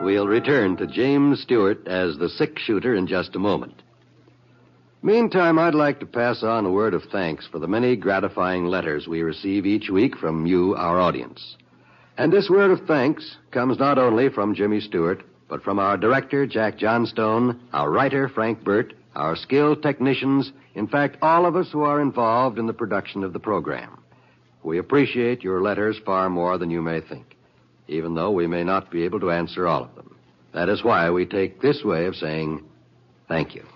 We'll return to James Stewart as the six-shooter in just a moment. Meantime, I'd like to pass on a word of thanks for the many gratifying letters we receive each week from you, our audience. And this word of thanks comes not only from Jimmy Stewart, but from our director, Jack Johnstone, our writer, Frank Burt, our skilled technicians, in fact, all of us who are involved in the production of the program. We appreciate your letters far more than you may think, even though we may not be able to answer all of them. That is why we take this way of saying thank you.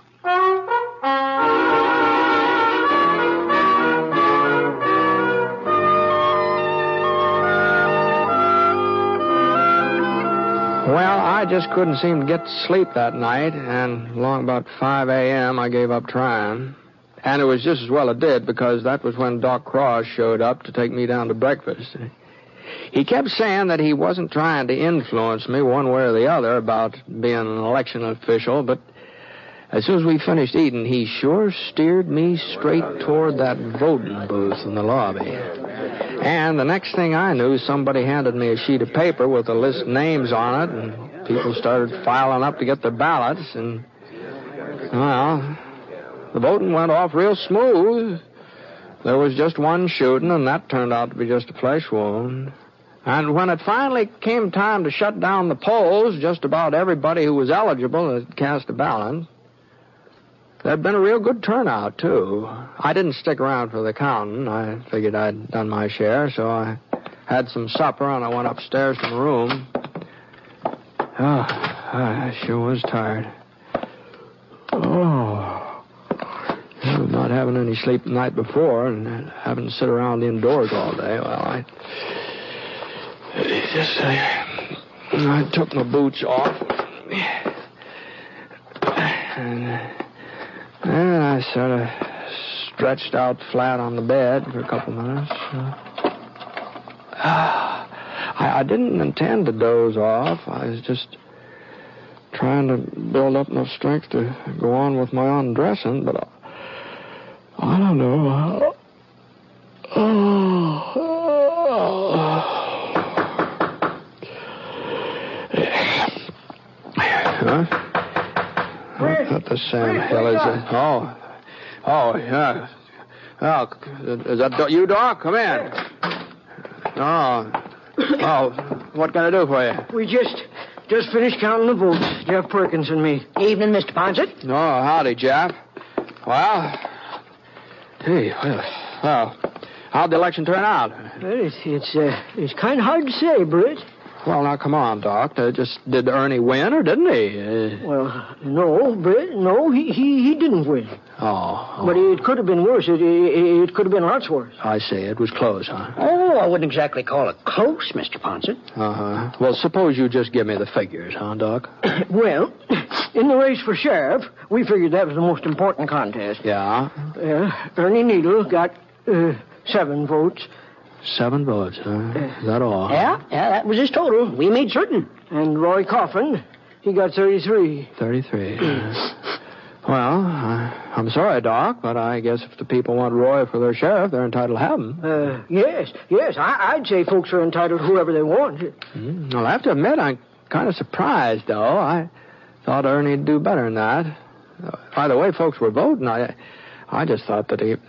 Well, I just couldn't seem to get to sleep that night, and along about 5 a.m. I gave up trying. And it was just as well it did, because that was when Doc Cross showed up to take me down to breakfast. He kept saying that he wasn't trying to influence me one way or the other about being an election official, but as soon as we finished eating, he sure steered me straight toward that voting booth in the lobby. And the next thing I knew, somebody handed me a sheet of paper with a list of names on it, and people started filing up to get their ballots, and, well, the voting went off real smooth. There was just one shooting, and that turned out to be just a flesh wound. And when it finally came time to shut down the polls, just about everybody who was eligible had cast a ballot. There'd been a real good turnout, too. I didn't stick around for the counting. I figured I'd done my share, so I had some supper, and I went upstairs to my room. Oh, I sure was tired. Not having any sleep the night before and having to sit around indoors all day, well, I took my boots off. And I sort of stretched out flat on the bed for a couple minutes. I didn't intend to doze off. I was just trying to build up enough strength to go on with my undressing, but I don't know. Huh? What the Sam hell is it? Oh, yeah. Oh, is that you, Doc? Come in. Oh, what can I do for you? We just finished counting the votes, Jeff Perkins and me. Evening, Mr. Ponset. Oh, howdy, Jeff. Well, how'd the election turn out? Well, it's kind of hard to say, Britt. Well, now, come on, Doc. Did Ernie win, or didn't he? Well, no, Britt. No, he didn't win. Oh. But it could have been worse. It could have been lots worse. I see. It was close, huh? Oh, I wouldn't exactly call it close, Mr. Ponset. Uh-huh. Well, suppose you just give me the figures, huh, Doc? Well, in the race for sheriff, we figured that was the most important contest. Yeah? Ernie Needle got 7 votes. 7 votes, huh? Is that all? Yeah, that was his total. We made certain. And Roy Coffin, he got 33. 33. Well, I'm sorry, Doc, but I guess if the people want Roy for their sheriff, they're entitled to have him. Yes. I'd say folks are entitled to whoever they want. Well, I have to admit, I'm kind of surprised, though. I thought Ernie'd do better than that. By the way folks were voting, I just thought that he...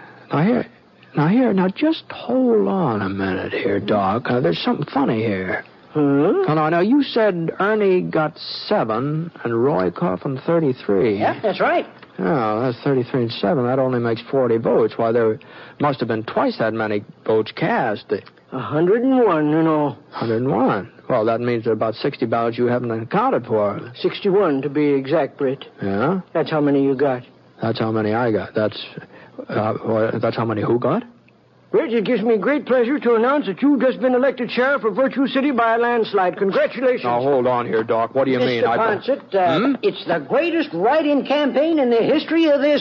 Now, just hold on a minute here, Doc. There's something funny here. Huh? Oh, no, you said Ernie got 7 and Roy Coffin 33. Yeah, that's right. Oh, that's 33 and 7. That only makes 40 votes. Why, there must have been twice that many votes cast. 101, you know. 101. Well, that means there are about 60 ballots you haven't accounted for. 61, to be exact, Britt. Yeah? That's how many you got. That's how many I got. That's how many who got? Britt, it gives me great pleasure to announce that you've just been elected sheriff of Virtue City by a landslide. Congratulations. Now, hold on here, Doc. What do you mean? Mr. Ponset, it's the greatest write-in campaign in the history of this